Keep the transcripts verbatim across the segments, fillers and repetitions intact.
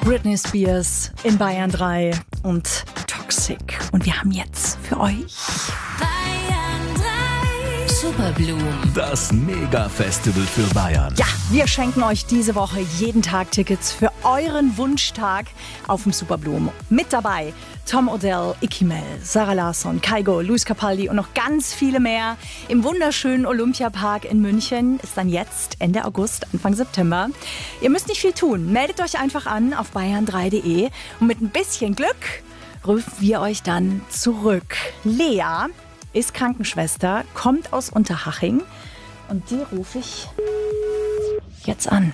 Britney Spears in Bayern drei und Toxic. Und wir haben jetzt für euch Bayern drei Superblumen. Das Mega-Festival für Bayern. Ja, wir schenken euch diese Woche jeden Tag Tickets für euren Wunschtag auf dem Superblumen. Mit dabei Tom Odell, Ikimel, Sarah Larsson, Kygo, Luis Capaldi und noch ganz viele mehr. Im wunderschönen Olympiapark in München ist dann jetzt Ende August, Anfang September. Ihr müsst nicht viel tun. Meldet euch einfach an auf bayern drei punkt de und mit ein bisschen Glück rufen wir euch dann zurück. Lea ist Krankenschwester, kommt aus Unterhaching und die rufe ich jetzt an.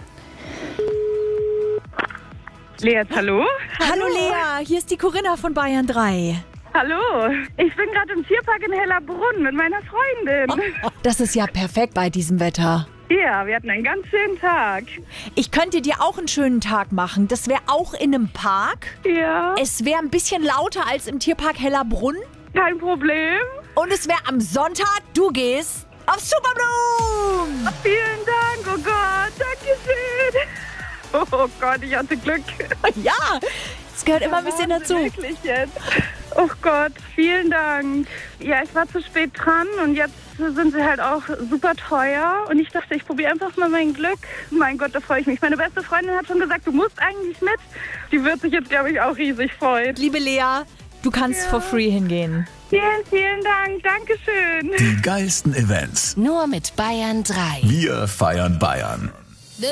Lea, hallo? Hallo Lea, hier ist die Corinna von Bayern drei. Hallo, ich bin gerade im Tierpark in Hellerbrunn mit meiner Freundin. Das ist ja perfekt bei diesem Wetter. Ja, wir hatten einen ganz schönen Tag. Ich könnte dir auch einen schönen Tag machen. Das wäre auch in einem Park. Ja, Es wäre ein bisschen lauter als im Tierpark Hellerbrunn. kein Problem. Und es wäre am Sonntag, du gehst auf Superblumen. Vielen Dank, oh Gott, danke schön. Oh Gott, ich hatte Glück. Ja, es gehört immer ein bisschen dazu. Wirklich jetzt. Oh Gott, vielen Dank. Ja, ich war zu spät dran und jetzt sind sie halt auch super teuer. Und ich dachte, ich probiere einfach mal mein Glück. Mein Gott, da freue ich mich. Meine beste Freundin hat schon gesagt, du musst eigentlich mit. Die wird sich jetzt, glaube ich, auch riesig freuen. Liebe Lea, du kannst Ja. for free hingehen. Vielen, vielen Dank. Dankeschön. Die geilsten Events. Nur mit Bayern drei. Wir feiern Bayern.